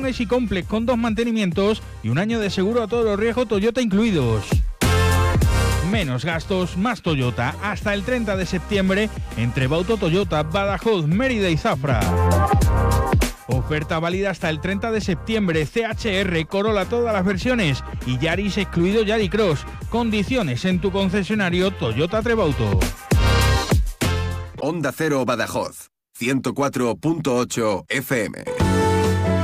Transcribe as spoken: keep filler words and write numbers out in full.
un Easy Complex con dos mantenimientos y un año de seguro a todos los riesgos Toyota incluidos. Menos gastos, más Toyota. Hasta el treinta de septiembre entre Bauto Toyota, Badajoz, Mérida y Zafra. Oferta válida hasta el treinta de septiembre. C H R, Corolla todas las versiones y Yaris excluido Yaris Cross. Condiciones en tu concesionario Toyota Trebauto. Onda Cero Badajoz, ciento cuatro punto ocho F M.